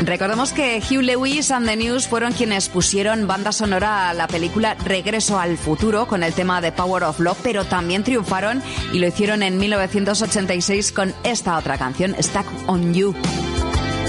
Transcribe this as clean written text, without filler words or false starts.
Recordemos que Hugh Lewis and the News fueron quienes pusieron banda sonora a la película Regreso al futuro con el tema de Power of Love, pero también triunfaron y lo hicieron en 1986 con esta otra canción, Stuck on You.